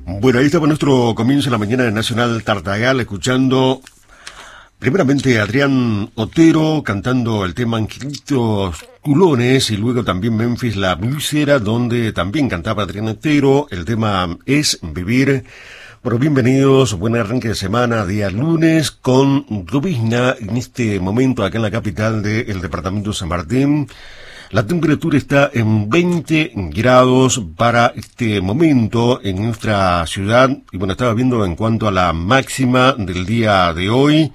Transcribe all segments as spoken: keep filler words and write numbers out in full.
Bueno, ahí estaba nuestro comienzo en la mañana de Nacional Tartagal, escuchando primeramente a Adrián Otero cantando el tema Angelitos Culones, y luego también Memphis La Blusera, donde también cantaba Adrián Otero. El tema Es Vivir. Bueno, bienvenidos, buen arranque de semana, día lunes, con llovizna en este momento acá en la capital del departamento de San Martín. La temperatura está en veinte grados para este momento en nuestra ciudad. Y bueno, estaba viendo en cuanto a la máxima del día de hoy.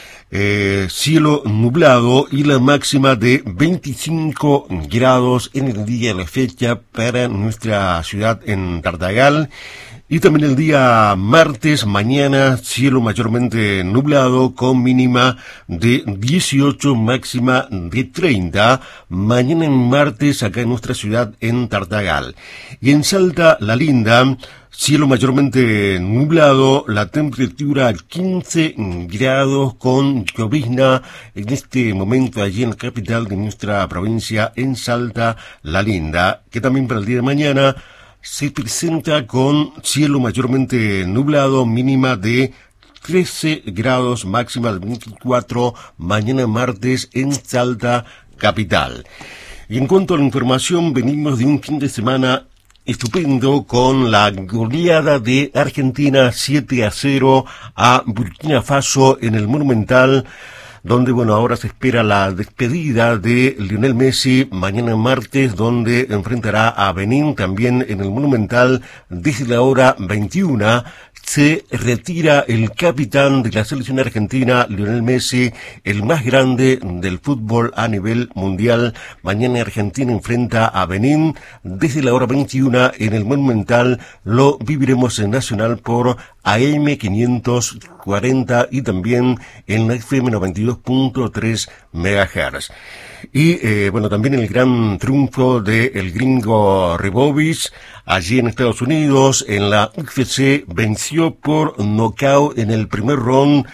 Eh, cielo nublado y la máxima de veinticinco grados en el día de la fecha para nuestra ciudad en Tartagal. Y también el día martes, mañana, cielo mayormente nublado con mínima de dieciocho, máxima de treinta. Mañana en martes acá en nuestra ciudad en Tartagal. Y en Salta, La Linda, cielo mayormente nublado, la temperatura quince grados con llovizna en este momento allí en la capital de nuestra provincia en Salta, La Linda, que también para el día de mañana se presenta con cielo mayormente nublado, mínima de trece grados, máxima de veinticuatro, mañana martes en Salta capital. Y en cuanto a la información, venimos de un fin de semana estupendo con la goleada de Argentina siete a cero a Burkina Faso en el Monumental, donde, bueno, ahora se espera la despedida de Lionel Messi mañana martes, donde enfrentará a Benín también en el Monumental desde la hora veintiuna. Se retira el capitán de la selección argentina, Lionel Messi, el más grande del fútbol a nivel mundial. Mañana Argentina enfrenta a Benín desde la hora veintiuna en el Monumental. Lo viviremos en Nacional por A M quinientos cuarenta y también en la F M noventa y dos punto tres megahertz. Y, eh, bueno, también el gran triunfo de el gringo Rebovich allí en Estados Unidos, en la U F C, venció por nocaut en el primer round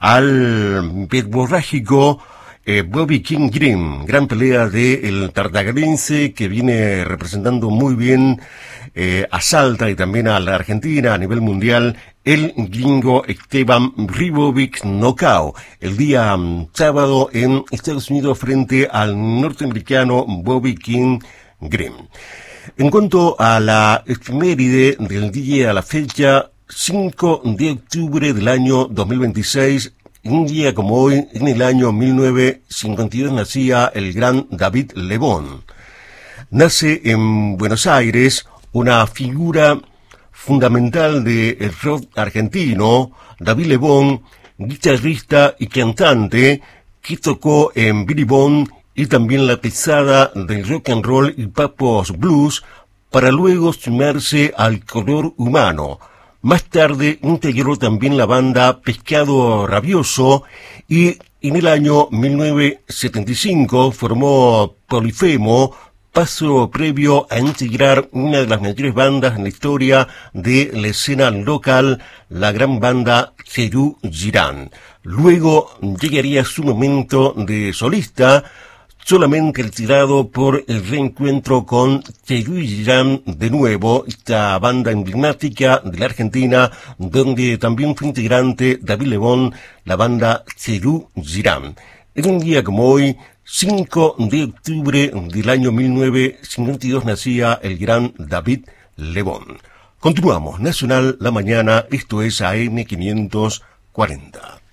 al pedborrágico eh, Bobby King Green. Gran pelea de el tartagalense que viene representando muy bien eh, a Salta y también a la Argentina a nivel mundial. El gringo Esteban Ribovic nocaut el día um, sábado en Estados Unidos frente al norteamericano Bobby King Green. En cuanto a la efeméride del día a la fecha, cinco de octubre del año dos mil veintiséis, un día como hoy, en el año mil novecientos cincuenta y dos, nacía el gran David Lebón. Nace en Buenos Aires una figura fundamental del rock argentino, David Lebón, guitarrista y cantante, que tocó en Billy Bond y también la pesada del rock and roll y papos blues, para luego sumarse al color humano. Más tarde integró también la banda Pescado Rabioso y en el año mil novecientos setenta y cinco formó Polifemo, paso previo a integrar una de las mayores bandas en la historia de la escena local, la gran banda Cherú Girán. Luego llegaría su momento de solista, solamente retirado por el reencuentro con Cherú Girán de nuevo, esta banda emblemática de la Argentina, donde también fue integrante David Lebón, la banda Cherú Girán. En un día como hoy, cinco de octubre del año mil novecientos cincuenta y dos, nacía el gran David Lebón. Continuamos, Nacional la mañana, esto es A M quinientos cuarenta.